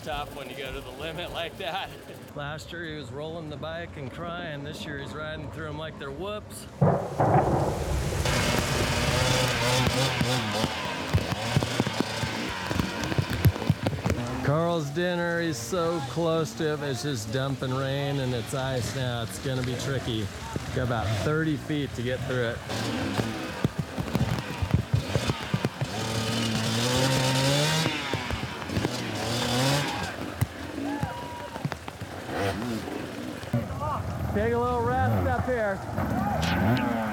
tough when you go to the limit like that. Last year he was rolling the bike and crying. This year he's riding through them like they're whoops. Carl's dinner, he's so close to it, it's just dumping rain and it's ice now. It's gonna be tricky. Got about 30 feet to get through it. Take a little rest up here.